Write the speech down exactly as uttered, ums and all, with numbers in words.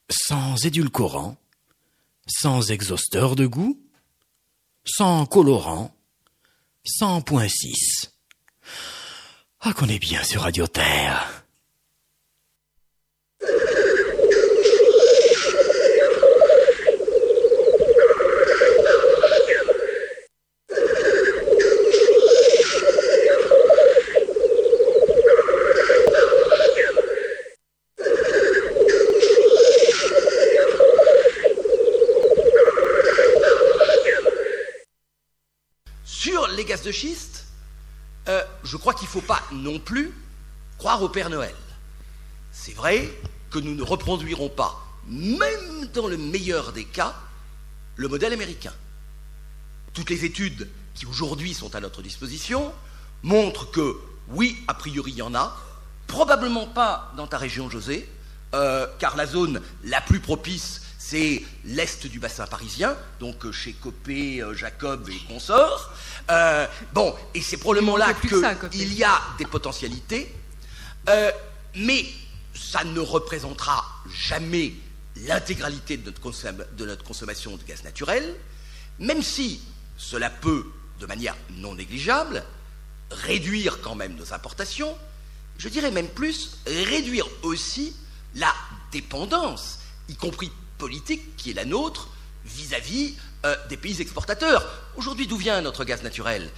sans édulcorant, sans exhausteur de goût, sans colorant, sans point six. Ah, qu'on est bien sur Radio Terre. Les gaz de schiste, euh, je crois qu'il ne faut pas non plus croire au Père Noël. C'est vrai que nous ne reproduirons pas, même dans le meilleur des cas, le modèle américain. Toutes les études qui aujourd'hui sont à notre disposition montrent que, oui, a priori, il y en a, probablement pas dans ta région, José, euh, car la zone la plus propice, c'est l'est du bassin parisien, donc chez Copé, Jacob et consorts. Euh, bon, et c'est probablement là qu'il y a des potentialités, euh, mais ça ne représentera jamais l'intégralité de notre, consom- de notre consommation de gaz naturel, même si cela peut, de manière non négligeable, réduire quand même nos importations, je dirais même plus, réduire aussi la dépendance, y compris politique, qui est la nôtre, vis-à-vis euh, des pays exportateurs. Aujourd'hui, d'où vient notre gaz naturel?